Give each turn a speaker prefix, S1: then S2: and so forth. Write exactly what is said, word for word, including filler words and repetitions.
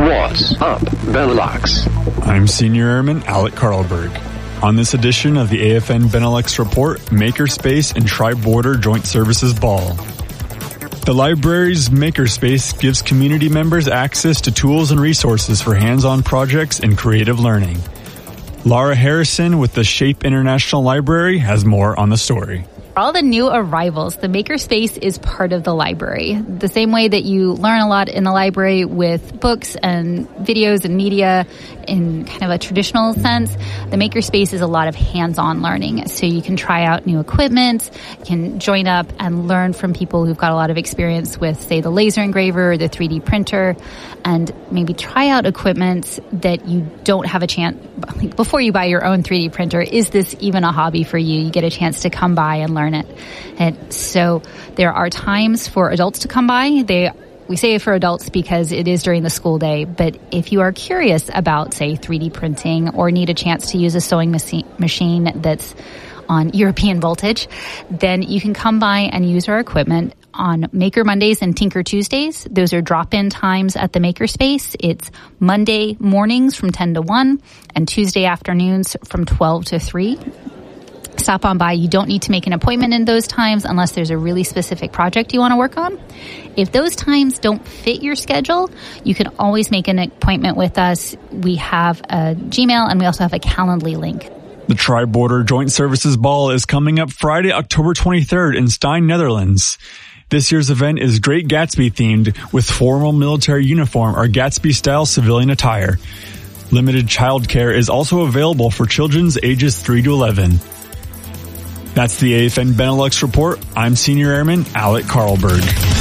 S1: What's up, Benelux?
S2: I'm Senior Airman Alec Karlberg. On this edition of the A F N Benelux Report, Makerspace and Tri-Border Joint Services Ball. The library's Makerspace gives community members access to tools and resources for hands-on projects and creative learning. Laura Harrison with the Shape International Library has more on the story.
S3: For all the new arrivals, the Makerspace is part of the library. The same way that you learn a lot in the library with books and videos and media in kind of a traditional sense, the Makerspace is a lot of hands-on learning. So you can try out new equipment, you can join up and learn from people who've got a lot of experience with, say, the laser engraver or the three D printer, and maybe try out equipment that you don't have a chance, like before you buy your own three D printer, is this even a hobby for you? You get a chance to come by and learn it. And so there are times for adults to come by. They we say for adults because it is during the school day, but if you are curious about, say, three D printing or need a chance to use a sewing machine that's on European voltage, then you can come by and use our equipment on Maker Mondays and Tinker Tuesdays. Those are drop-in times at the Makerspace. It's Monday mornings from ten to one and Tuesday afternoons from twelve to three. Stop on by. You don't need to make an appointment in those times unless there's a really specific project you want to work on. If those times don't fit your schedule, you can always make an appointment with us. We have a Gmail and we also have a Calendly link.
S2: The Tri-Border Joint Services Ball is coming up Friday, October twenty-third in Stein, Netherlands. This year's event is Great Gatsby themed with formal military uniform or Gatsby-style civilian attire. Limited childcare is also available for children's ages three to eleven. That's the A F N Benelux Report. I'm Senior Airman Alec Karlberg.